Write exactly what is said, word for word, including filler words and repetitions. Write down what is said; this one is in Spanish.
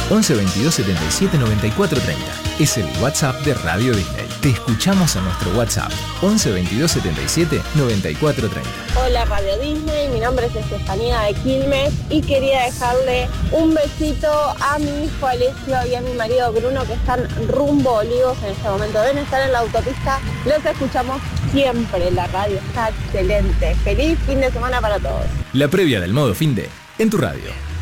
once veintidós setenta y siete noventa y cuatro treinta. Es el WhatsApp de Radio Disney. Te escuchamos a nuestro WhatsApp once veintidós setenta y siete noventa y cuatro treinta. Hola Radio Disney, mi nombre es Estefanía de Quilmes y quería dejarle un besito a mi hijo Alessio y a mi marido Bruno, que están rumbo a Olivos en este momento. Deben estar en la autopista, los escuchamos siempre, la radio está excelente. Feliz fin de semana para todos. La previa del modo fin de en tu radio.